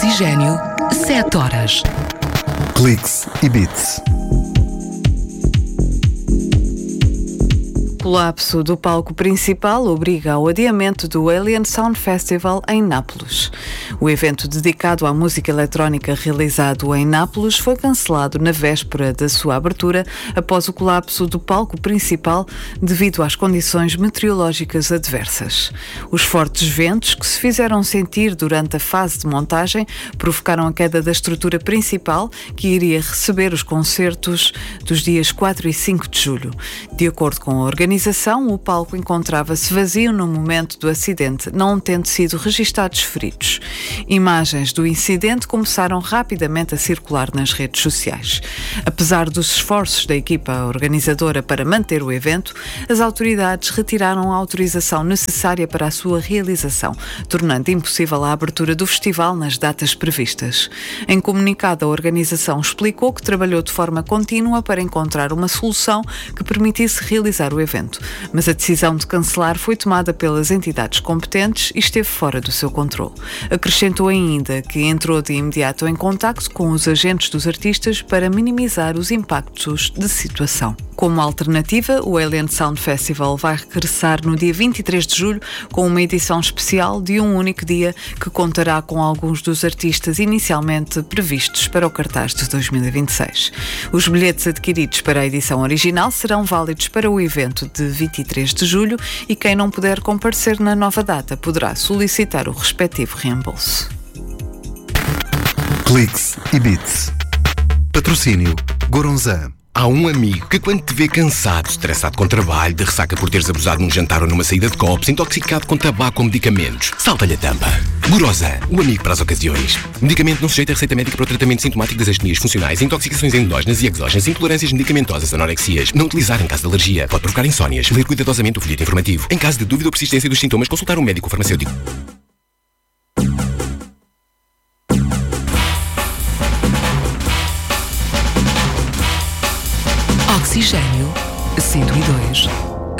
Oxigênio, 7 horas. Cliques e Beats. O colapso do palco principal obriga ao adiamento do Alien Sound Festival em Nápoles. O evento dedicado à música eletrónica realizado em Nápoles foi cancelado na véspera da sua abertura após o colapso do palco principal devido às condições meteorológicas adversas. Os fortes ventos que se fizeram sentir durante a fase de montagem provocaram a queda da estrutura principal que iria receber os concertos dos dias 4 e 5 de julho. De acordo com a organização, o palco encontrava-se vazio no momento do acidente, não tendo sido registados feridos. Imagens do incidente começaram rapidamente a circular nas redes sociais. Apesar dos esforços da equipa organizadora para manter o evento, as autoridades retiraram a autorização necessária para a sua realização, tornando impossível a abertura do festival nas datas previstas. Em comunicado, a organização explicou que trabalhou de forma contínua para encontrar uma solução que permitisse realizar o evento, mas a decisão de cancelar foi tomada pelas entidades competentes e esteve fora do seu controle. Acrescentou ainda que entrou de imediato em contacto com os agentes dos artistas para minimizar os impactos de situação. Como alternativa, o Alien Sound Festival vai regressar no dia 23 de julho com uma edição especial de um único dia que contará com alguns dos artistas inicialmente previstos para o cartaz de 2026. Os bilhetes adquiridos para a edição original serão válidos para o evento de 23 de julho e quem não puder comparecer na nova data poderá solicitar o respectivo reembolso. Cliques e Beats. Patrocínio Goronzan. Há um amigo que quando te vê cansado, estressado com trabalho, de ressaca por teres abusado num jantar ou numa saída de copos, intoxicado com tabaco ou medicamentos, salta-lhe a tampa. Goronzan, o amigo para as ocasiões. Medicamento não sujeito a receita médica para o tratamento sintomático das astenias funcionais, intoxicações endógenas e exógenas, intolerâncias medicamentosas, anorexias. Não utilizar em caso de alergia. Pode provocar insónias. Ler cuidadosamente o folheto informativo. Em caso de dúvida ou persistência dos sintomas, consultar um médico ou farmacêutico. Oxigênio, 102.